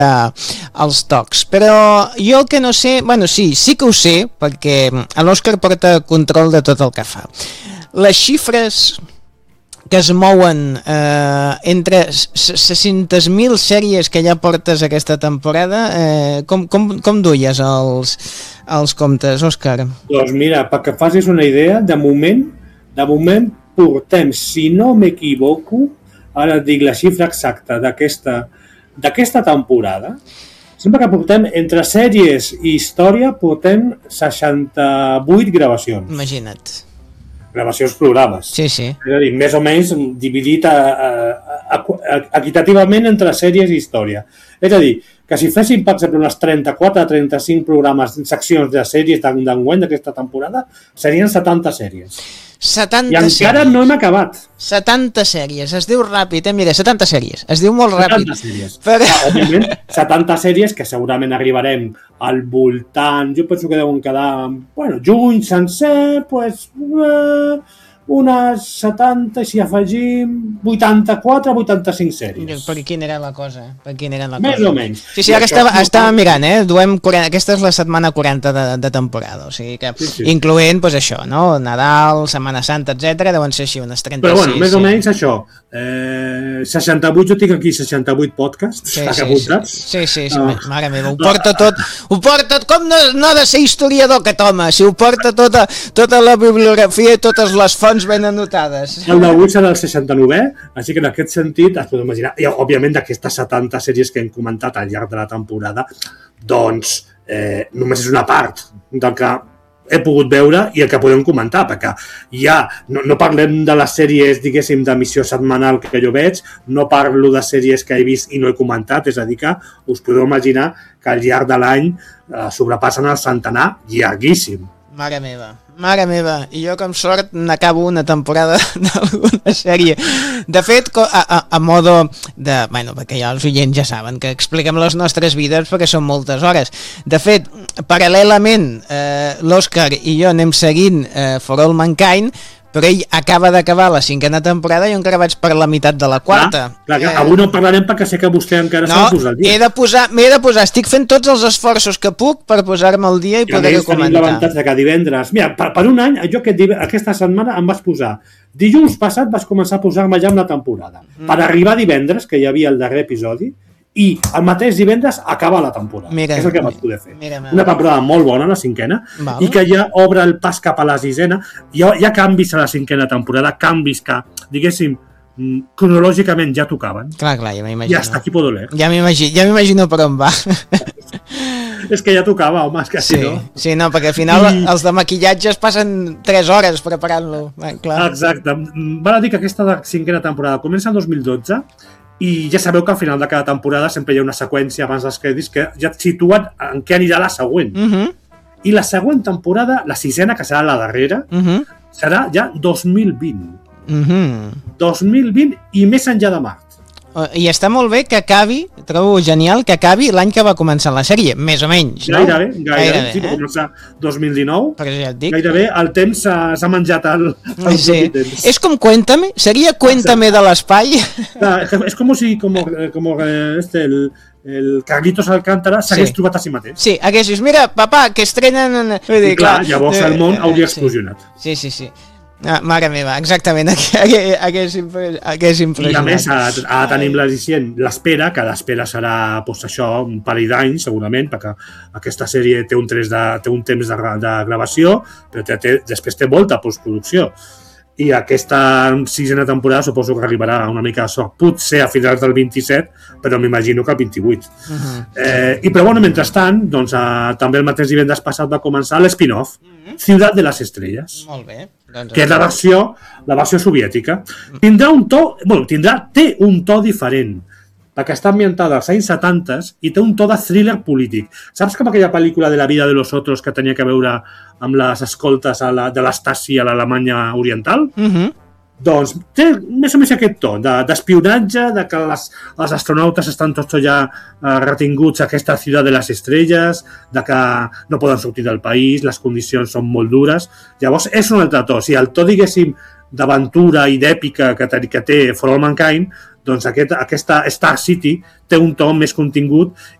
els tocs. Però jo el que no sé, bueno, sí que ho sé, perquè l'Òscar porta control de tot el que fa. Les xifres que es mouen entre 600.000 sèries que ja portes aquesta temporada, com duies els comptes, Òscar? Doncs mira, perquè facis una idea, de moment portem, si no m'equivoco, ara et dic la xifra exacta d'aquesta temporada, sembla que portem, entre sèries i història, portem 68 gravacions. Imagina't. Gravacions programes. Sí. És a dir, més o menys dividit equitativament entre sèries i història. És a dir, que si féssim, per exemple, unes 34 o 35 programes, seccions de sèries d'enguany d'aquesta temporada, serien 70 sèries. 70 I encara sèries. no hem acabat. 70 sèries, es diu ràpid, mira, 70 sèries, es diu molt ràpid. 70 sèries. Òbviament, 70 sèries que segurament arribarem al voltant, jo penso que deuen quedar, juny sencer, unes 70, si afegim 84 o 85 sèries. Per quina era la cosa? Més o menys. Sí, ara estava mirant, duem 40, aquesta és la setmana 40 de temporada, o sigui que incloent, doncs això, no? Nadal, Setmana Santa, etc, deuen ser així unes 36. Però bueno, més o menys això. 68, jo tinc aquí 68 podcasts apuntats. Sí, mare meva, ho porta tot, com no ha de ser historiador aquest home, si ho porta tota la bibliografia i totes les fonts ben anotades. El d'avui serà el 69è, així que en aquest sentit es podem imaginar, i òbviament d'aquestes 70 sèries que hem comentat al llarg de la temporada, doncs només és una part del que he pogut veure i el que podem comentar, perquè ja no parlem de les sèries, diguéssim, d'emissió setmanal que jo veig, no parlo de sèries que he vist i no he comentat, és a dir que us podeu imaginar que al llarg de l'any sobrepassen el centenar llarguíssim. Mare meva, i jo com sort n'acabo una temporada d'alguna sèrie. De fet, a modo de... perquè ja els oients ja saben que expliquem les nostres vides perquè són moltes hores. De fet, paral·lelament, l'Òscar i jo anem seguint For All Mankind, però ell acaba d'acabar la 5a temporada i jo encara vaig per la meitat de la 4a. Clar, avui no parlarem perquè sé que vostè encara s'ha de posar al dia. M'he de posar, estic fent tots els esforços que puc per posar-me al dia i poder-ho comentar. Tenim l'avantatge que divendres... Mira, per un any, jo aquesta setmana em vas posar... Dijous passat vas començar a posar-me ja amb la temporada. Per arribar divendres, que hi havia el darrer episodi, i el mateix divendres acaba la temporada. És el que vaig poder fer. Una temporada molt bona, la 5a, i que ja obre el pas cap a la 6a. Hi ha canvis a la 5a temporada, canvis que, diguéssim, cronològicament ja tocaven. Clar, ja m'imagino. I hasta aquí puedo leer. Ja m'imagino per on va. És que ja tocava, home, és que si no... Sí, no, perquè al final els de maquillatge es passen 3 hores preparant-lo. Exacte. Val a dir que aquesta 5a temporada comença en 2012 i ja sabeu que al final de cada temporada sempre hi ha una seqüència abans dels crèdits que ja et situen en què anirà la següent. I la següent temporada, la 6a, que serà la darrera, serà ja 2020. 2020 i més enllà de Mart. I està molt bé que acabi, trobo genial que acabi l'any que va començar la sèrie, més o menys, no? Gairebé, sí, va començar 2019, ja et dic. Gairebé el temps s'ha menjat el temps. És com Cuéntame, seria Cuéntame de l'espai. És com si el Carlitos Alcántara s'hagués trobat a si mateix. Sí, haguessis, mira, papà, que estrenen... I clar, llavors el món hauria explosionat. Sí. Mare meva, exactament, hagués impressionat. I a més, tenim l'espera, que l'espera serà un parell d'anys, segurament, perquè aquesta sèrie té un temps de gravació, però després té molta postproducció. I aquesta 6a temporada suposo que arribarà una mica de sort, potser a finals del 27, però m'imagino que el 28. Però bueno, mentrestant, també el mateix divendres passat va començar l'spin-off, Ciudad de las Estrellas. Molt bé. Que és la versió soviètica. Té un to diferent, perquè està ambientada als anys 70 i té un to de thriller polític. Saps com aquella pel·lícula de La vida de los otros que tenia que veure amb les escoltes de l'Stasi a l'Alemanya oriental? Doncs té més o menys aquest to d'espionatge, de que els astronautes estan tots ja retinguts a aquesta ciutat de les estrelles, de que no poden sortir del país, les condicions són molt dures. Llavors és un altre to. Si el to, diguéssim, d'aventura i d'èpica que té For All Mankind, Doncs aquesta Star City té un to més contingut